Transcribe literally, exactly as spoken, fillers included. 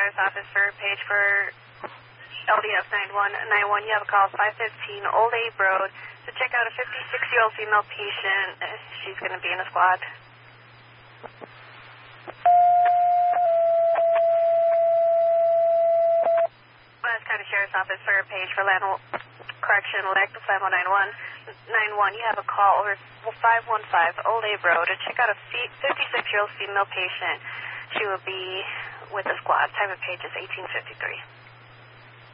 Sheriff's Office for a page for L D S nine one nine one. You have a call five fifteen Old Abe Road to check out a fifty-six-year-old female patient. She's going to be in the squad. West County Sheriff's Office for a page for Land Correctional Act of five one nine one nine one. You have a call over five one five Old Abe Road to check out a fifty-six-year-old female patient. She will be with the squad. Time of page is eighteen fifty-three.